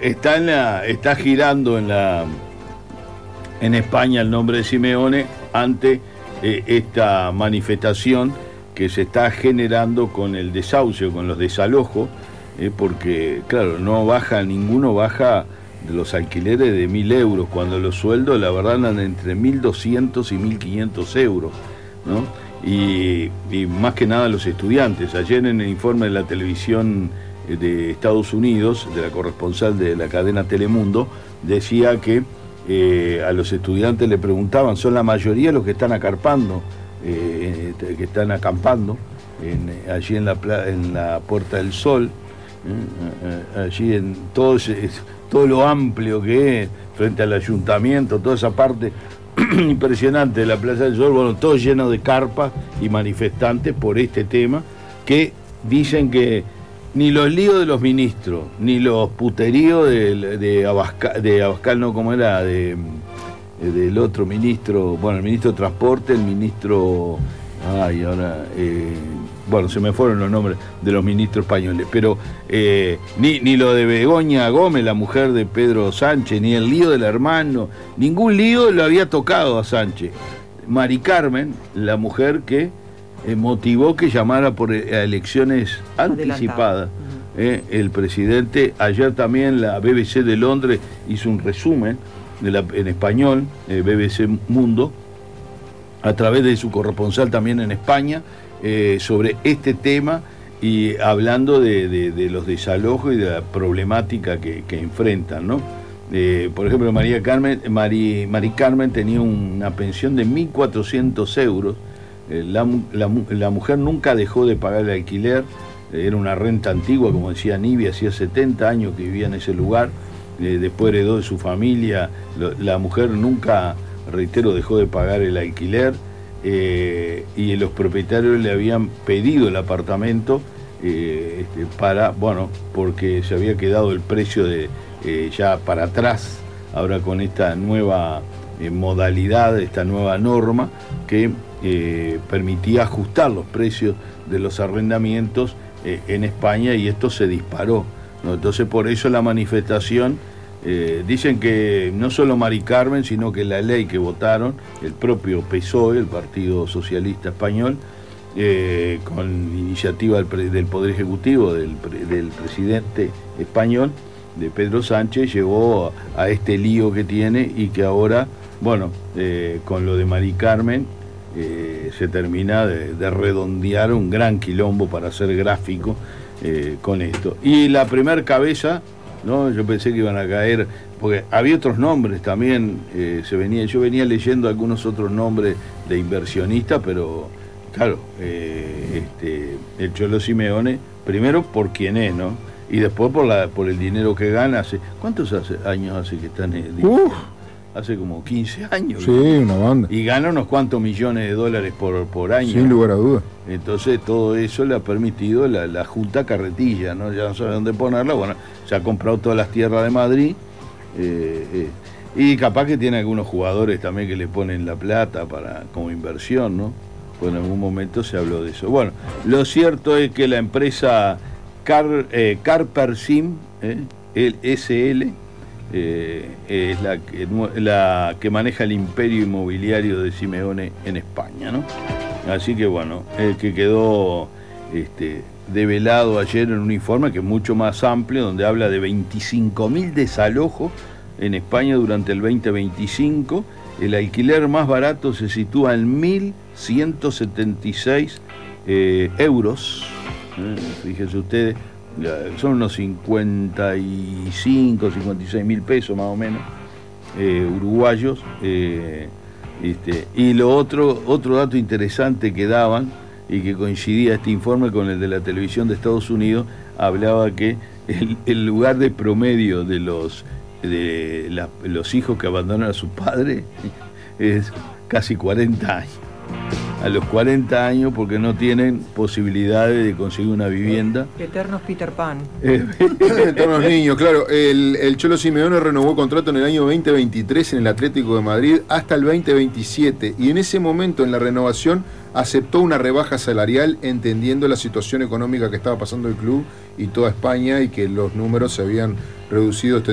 está girando en España el nombre de Simeone ante esta manifestación que se está generando con el desahucio, con los desalojos, porque, claro, ninguno baja de los alquileres de 1.000 euros, cuando los sueldos, la verdad, andan entre 1.200 y 1.500 euros, ¿no? Y más que nada los estudiantes. Ayer en el informe de la televisión de Estados Unidos, de la corresponsal de la cadena Telemundo, decía que a los estudiantes le preguntaban, son la mayoría los que están acampando allí en la Puerta del Sol, allí en todo lo amplio que es frente al ayuntamiento, toda esa parte impresionante de la Plaza del Sol, bueno, todo lleno de carpas y manifestantes por este tema, que dicen que ni los líos de los ministros, ni los puteríos de Abascal, no, ¿cómo era? Del otro ministro, bueno, el ministro de Transporte, el ministro... bueno, se me fueron los nombres de los ministros españoles, pero ni lo de Begoña Gómez, la mujer de Pedro Sánchez, ni el lío del hermano, ningún lío lo había tocado a Sánchez. Mari Carmen, la mujer que motivó que llamara por elecciones anticipadas. El presidente, ayer también la BBC de Londres hizo un resumen en español, BBC Mundo, a través de su corresponsal también en España, sobre este tema y hablando de los desalojos y de la problemática que enfrentan, ¿no? Por ejemplo, Mari Carmen tenía una pensión de 1.400 euros. La mujer nunca dejó de pagar el alquiler, era una renta antigua, como decía Nibia, hacía 70 años que vivía en ese lugar, después heredó de su familia, la mujer nunca, reitero, dejó de pagar el alquiler, y los propietarios le habían pedido el apartamento porque se había quedado el precio ya para atrás, ahora con esta nueva modalidad, esta nueva norma que permitía ajustar los precios de los arrendamientos en España, y esto se disparó, ¿no? Entonces, por eso la manifestación, dicen que no solo Mari Carmen, sino que la ley que votaron, el propio PSOE, el Partido Socialista Español, con iniciativa del Poder Ejecutivo, del presidente español, de Pedro Sánchez, llevó a este lío que tiene, y que ahora, bueno, con lo de Mari Carmen, se termina de redondear un gran quilombo, para ser gráfico, con esto. Y la primer cabeza, ¿no? Yo pensé que iban a caer, porque había otros nombres también, yo venía leyendo algunos otros nombres de inversionistas, pero claro, el Cholo Simeone, primero por quién es, ¿no? Y después por el dinero que gana. ¿Cuántos años hace que están hace como 15 años. Sí, una banda. Y gana unos cuantos millones de dólares por año. Sin lugar a dudas. Entonces todo eso le ha permitido la Junta Carretilla, ¿no? Ya no sabe dónde ponerla. Bueno, se ha comprado todas las tierras de Madrid. Y capaz que tiene algunos jugadores también que le ponen la plata como inversión, ¿no? Pues en algún momento se habló de eso. Bueno, lo cierto es que la empresa Carpersim, el SL, es la que maneja el imperio inmobiliario de Simeone en España, ¿no? Así que bueno, que quedó develado ayer en un informe que es mucho más amplio, donde habla de 25.000 desalojos en España durante el 2025. El alquiler más barato se sitúa en 1.176 euros. Fíjense ustedes, son unos 55, 56 mil pesos más o menos, uruguayos. Y otro dato interesante que daban, y que coincidía este informe con el de la televisión de Estados Unidos, hablaba que el lugar de promedio de los hijos que abandonan a su padre es casi 40 años. A los 40 años, porque no tienen posibilidades de conseguir una vivienda. Eternos Peter Pan. Eternos niños, claro. El Cholo Simeone renovó contrato en el año 2023 en el Atlético de Madrid hasta el 2027, y en ese momento, en la renovación, aceptó una rebaja salarial, entendiendo la situación económica que estaba pasando el club y toda España, y que los números se habían reducido